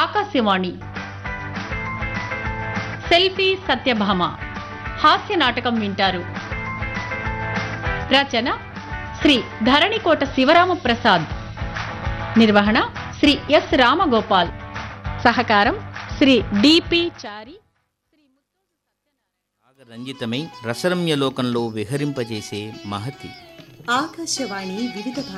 Akashvani. Selfie Satyabhama హాస్య నాటకం వింటారు. రచన శ్రీ ధరణికోట శివరామప్రసాద్. నిర్వహణ శ్రీ ఎస్ రామగోపాల్. సహకారం శ్రీ డిపి చారి. రంజితమై రసరమ్య లోకంలో విహరింపజేసే మహతి ఆకాశవాణి వివిధ